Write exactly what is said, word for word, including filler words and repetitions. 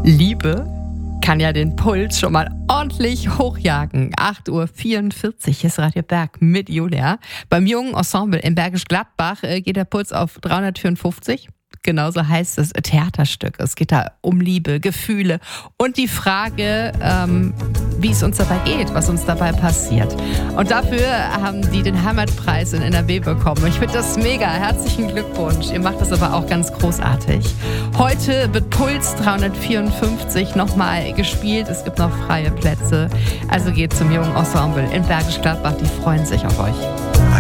Liebe kann ja den Puls schon mal ordentlich hochjagen. acht Uhr vierundvierzig ist Radio Berg mit Julia. Beim jungen Ensemble in Bergisch Gladbach geht der Puls auf dreihundertvierundfünfzig. Genauso heißt es Theaterstück. Es geht da um Liebe, Gefühle und die Frage, ähm, wie es uns dabei geht, was uns dabei passiert. Und dafür haben die den Heimatpreis in N R W bekommen. Ich finde das mega. Herzlichen Glückwunsch. Ihr macht das aber auch ganz großartig. Heute wird Puls dreihundertvierundfünfzig nochmal gespielt. Es gibt noch freie Plätze. Also geht zum jungen Ensemble in Bergisch Gladbach. Die freuen sich auf euch.